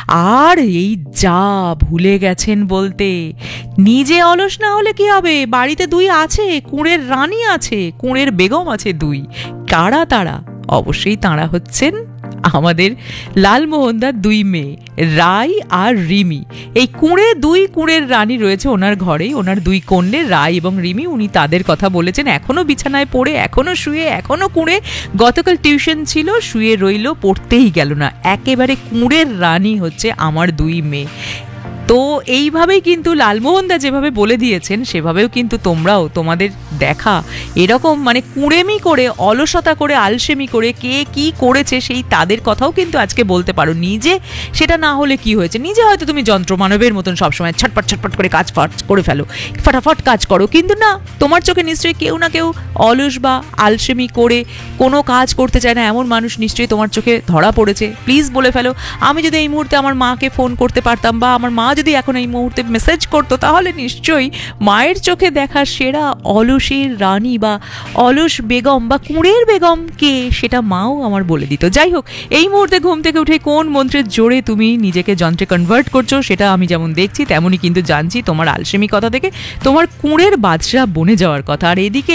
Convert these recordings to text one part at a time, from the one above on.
আর এই যা ভুলে গেছেন বলতে, নিজে অলস না হলে কি হবে, বাড়িতে দুই আছে, কুঁড়ের রানী আছে, কুঁড়ের বেগম আছে দুই। কারা তারা? অবশ্যই তাঁরা হচ্ছেন আমাদের লালমোহনদার দুই মেয়ে, রাই আর রিমি। এই কুঁড়ের রানী রয়েছে ওনার ঘরেই, ওনার দুই কন্যে রাই এবং রিমি। উনি তাদের কথা বলেছেন, এখনো বিছানায় পড়ে, এখনো শুয়ে, এখনো কুঁড়ে। গতকাল টিউশন ছিল, শুয়ে রইল, পড়তেই গেল না। একেবারে কুঁড়ের রানী হচ্ছে আমার দুই মেয়ে। তো এইভাবেই কিন্তু লালমোহনদা যেভাবে বলে দিয়েছেন সেভাবেও কিন্তু তোমরাও তোমাদের দেখা এরকম মানে কুঁড়েমি করে, অলসতা করে, আলসেমি করে কে কি করেছে সেই তাদের কথাও কিন্তু আজকে বলতে পারো। নিজে সেটা না হলে কি হয়েছে, নিজে হয়তো তুমি যন্ত্র মানবের মতন সবসময় ছটপট ছটপট করে কাজ করে ফেলো, ফটাফট কাজ করো, কিন্তু না, তোমার চোখে নিশ্চয়ই কেউ না কেউ অলস বা আলসেমি করে কোনো কাজ করতে চায় না এমন মানুষ নিশ্চয়ই তোমার চোখে ধরা পড়েছে। প্লিজ বলে ফেলো। আমি যদি এই মুহূর্তে আমার মাকে ফোন করতে পারতাম, বা আমার মা যদি এখন এই মুহূর্তে মেসেজ করতো, তাহলে নিশ্চয়ই মায়ের চোখে দেখা সেরা অলসের রানী বা অলস বেগম বা কুঁড়ের বেগম কে সেটা মাও আমার বলে দিত। যাই হোক, এই মুহূর্তে ঘুম থেকে উঠে কোন মন্ত্রের জোরে তুমি নিজেকে যন্ত্রে কনভার্ট করছো সেটা আমি যেমন দেখছি তেমনই কিন্তু জানছি তোমার আলসেমি কথা থেকে তোমার কুঁড়ের বাদশা বনে যাওয়ার কথা। আর এদিকে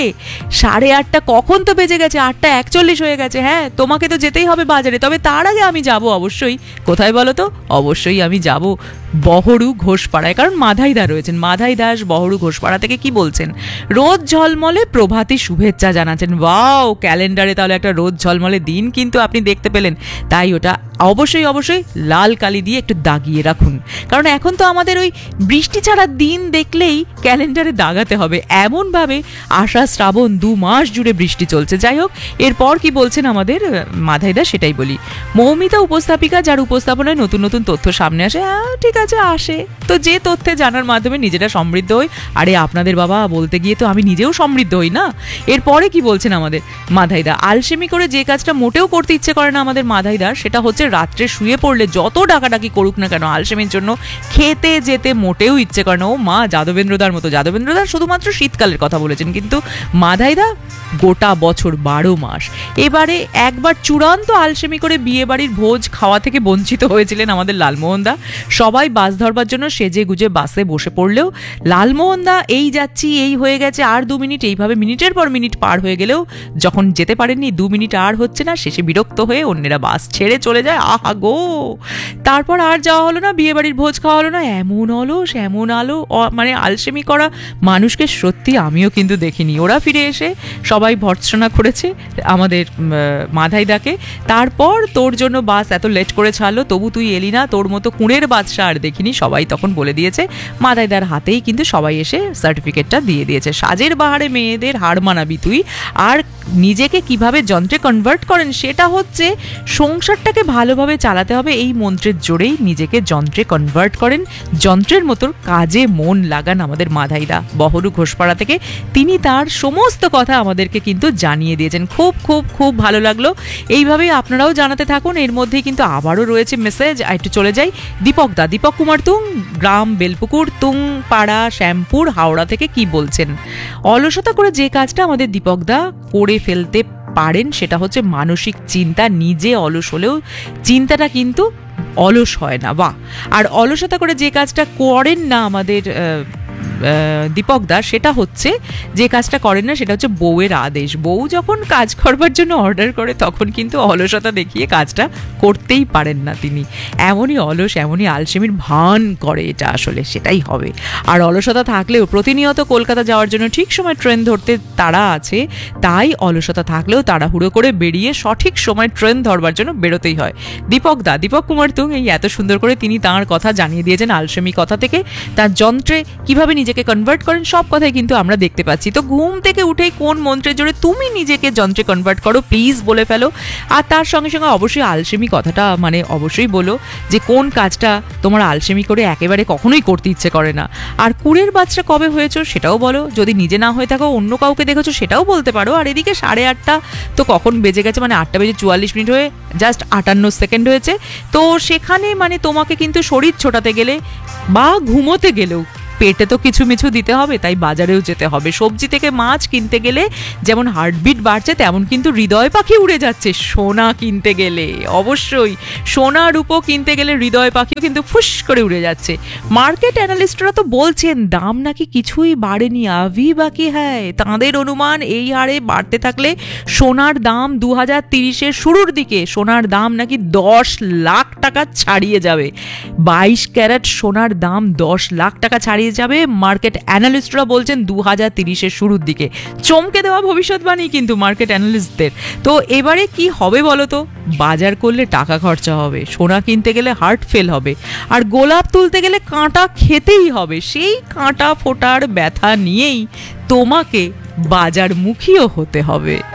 8:30 কখন তো বেজে গেছে, 8:41 হয়ে গেছে। হ্যাঁ, তোমাকে তো যেতেই হবে বাজারে, তবে তার আগে আমি যাব অবশ্যই। কোথায় বলো তো? অবশ্যই আমি যাব বহরু ঘোষপাড়ায়, কারণ মাধাইদা রয়েছেন। মাধাই দাস বহরু ঘোষপাড়া থেকে কি বলছেন, রোদ ঝলমলে প্রভাতী শুভেচ্ছা জানাচ্ছেন। ওয়াও, ক্যালেন্ডারে তাহলে একটা রোদ ঝলমলে দিন কিন্তু আপনি দেখতে পেলেন। তাই ওটা অবশ্যই অবশ্যই লাল কালি দিয়ে একটু দাগিয়ে রাখুন, কারণ এখন তো আমাদের ওই বৃষ্টি ছাড়া দিন দেখলেই ক্যালেন্ডারে দাগাতে হবে, এমনভাবে আষাঢ় শ্রাবণ 2 মাস জুড়ে বৃষ্টি চলছে। যাই হোক, এরপর কি বলছেন আমাদের মাধাইদা সেটাই বলি। মৌমিতা উপস্থাপিকা, যার উপস্থাপনায় নতুন নতুন তথ্য সামনে আসে। ঠিক আছে, আসে তো, যে তথ্যে জানার মাধ্যমে নিজেরা সমৃদ্ধ হই। আরে আপনাদের বাবা বলতে গিয়ে তো আমি নিজেও সমৃদ্ধ হই না। এরপরে কি বলছেন আমাদের মাধাইদা, আলসেমি করে যে কাজটা মোটেও করতে ইচ্ছে করে না আমাদের মাধাইদার, সেটা হচ্ছে রাত্রে শুয়ে পড়লে যত ডাকাডাকি করুক না কেন আলসেমির জন্য, খেতে যেতে মোটেও ইচ্ছে করে না। ও মা, যাদবেন্দ্রদার মতো। যাদবেন্দ্রদা শুধুমাত্র শীতকালের কথা বলেছেন, কিন্তু মাধাইদা গোটা বছর 12 মাস। এবারে একবার চূড়ান্ত আলসেমি করে বিয়ে বাড়ির ভোজ খাওয়া থেকে বঞ্চিত হয়েছিলেন আমাদের লালমোহনদা। সবাই বাস ধরবার জন্য সেজে গুজে বাসে বসে পড়লেও লালমোহনদা এই যাচ্ছি, এই হয়ে গেছে, আর 2 মিনিট, এইভাবে মিনিটের পর মিনিট পার হয়ে গেলেও যখন যেতে পারেননি, 2 মিনিট আর হচ্ছে না, শেষে বিরক্ত হয়ে অন্যেরা বাস ছেড়ে চলে যায়। আহা গো, তারপর আর যাওয়া হলো না, বিয়ে বাড়ির ভোজ খাওয়া হলো না। এমন অলস, এমন মানে আলসেমি করা মানুষকে সত্যি আমিও কিন্তু দেখিনি। ওরা ফিরে এসে সবাই ভর্ৎসনা করেছে আমাদের মাধাইদাকে। তারপর তোর জন্য বাস এত লেট করে ছাড়লো, তবু তুই এলি না, তোর মতো কুঁড়ের বাদশা আর দেখিনি। সবাই তখন বলে দিয়েছে, মাধাইদার হাতেই কিন্তু সবাই এসে সার্টিফিকেটটা দিয়ে দিয়েছে। সাজের বাহারে মেয়েদের হার মানাবি তুই। আর নিজেকে কিভাবে যন্ত্রে কনভার্ট করেন সেটা হচ্ছে সংসারটাকে ভালোভাবে চালাতে হবে, এই মন্ত্রের জোরেই নিজেকে যন্ত্রে কনভার্ট করেন। যন্ত্রের মতো কাজে মন লাগান আমাদের মাধাইদা বহরু ঘোষপাড়া থেকে। তিনি তার সমস্ত কথা আমাদেরকে কিন্তু জানিয়ে দিয়েছেন। খুব খুব খুব ভালো লাগলো। এইভাবেই আপনারাও জানাতে থাকুন। এর মধ্যেই কিন্তু আবারও রয়েছে মেসেজ, একটু চলে যাই। দীপক কুমার তুং, গ্রাম বেলপুকুর, তুং পাড়া, শ্যামপুর, হাওড়া থেকে কি বলছেন, অলসতা করে যে কাজটা আমাদের দীপকদা করে ফেলতে পারেন সেটা হচ্ছে মানসিক চিন্তা। নিজে অলস হলেও চিন্তাটা কিন্তু অলস হয় না। বাহ। আর অলসতা করে যে কাজটা করেন না আমাদের দীপক দাস, সেটা হচ্ছে যে কাজটা করেন না সেটা হচ্ছে বউয়ের আদেশ। বউ যখন কাজ করবার জন্য অর্ডার করে তখন কিন্তু অলসতা দেখিয়ে কাজটা করতেই পারেন না তিনি। এমনই অলস, এমনই আলসেমির ভান করে এটা, আসলে সেটাই হবে। আর অলসতা থাকলেও প্রতিনিয়ত কলকাতা যাওয়ার জন্য ঠিক সময় ট্রেন ধরতে তারা আছে, তাই অলসতা থাকলেও তাড়াহুড়ো করে বেরিয়ে সঠিক সময় ট্রেন ধরবার জন্য বেরোতেই হয়। দীপক কুমার তুং এই এত সুন্দর করে তিনি তাঁর কথা জানিয়ে দিয়েছেন আলসেমি কথা থেকে। তার যন্ত্রে কিভাবে নিজেকে কনভার্ট করেন সব কথাই কিন্তু আমরা দেখতে পাচ্ছি। তো ঘুম থেকে উঠেই কোন মন্ত্রের জোরে তুমি নিজেকে যন্ত্রে কনভার্ট করো, প্লিজ বলে ফেলো। আর তার সঙ্গে সঙ্গে অবশ্যই আলসেমি কথাটা মানে অবশ্যই বলো যে কোন কাজটা তোমার আলসেমি করে একেবারে কখনোই করতে ইচ্ছে করে না। আর কুঁড়ের বাচ্চা কবে হয়েছো সেটাও বলো, যদি নিজে না হয়ে থাকো অন্য কাউকে দেখেছো সেটাও বলতে পারো। আর এদিকে 8:30 তো কখন বেজে গেছে, মানে 8:44 হয়ে জাস্ট 58 সেকেন্ড হয়েছে। তো সেখানে মানে তোমাকে কিন্তু শরীর ছোটাতে গেলে বা ঘুমোতে গেলেও পেটে তো কিছু মিছু দিতে হবে, তাই বাজারেও যেতে হবে। সবজি থেকে মাছ কিনতে গেলে যেমন হার্টবিট বাড়ছে, তেমন কিন্তু হৃদয় পাখি উড়ে যাচ্ছে। সোনা কিনতে গেলে অবশ্যই, সোনা রূপো কিনতে গেলে হৃদয় পাখি কিন্তু ফুস করে উড়ে যাচ্ছে। মার্কেট অ্যানালিস্টরা তো বলছেন দাম নাকি কিছুই বাড়েনি, আভি বাকি হ্যায়। তাঁদের অনুমান এই হারে বাড়তে থাকলে সোনার দাম 2030-এর শুরুর দিকে সোনার দাম নাকি 10 লাখ টাকা ছাড়িয়ে যাবে। 22 ক্যারেট সোনার দাম 10 লাখ টাকা ছাড়িয়ে যাবে, মার্কেট অ্যানালিস্টরা বলছেন 2030-এর শুরুর দিকে। চমকে দেওয়া ভবিষ্যৎবাণী কিন্তু মার্কেট অ্যানালিস্টদের। তো এবারে কি হবে বলো তো? বাজার করলে টাকা খরচা হবে, সোনা কিনতে গেলে হার্ট ফেল হবে, আর গোলাপ তুলতে গেলে কাঁটা খেতেই হবে। সেই কাঁটা ফোটার ব্যথা নিয়েই তোমাকে বাজারমুখীও হতে হবে।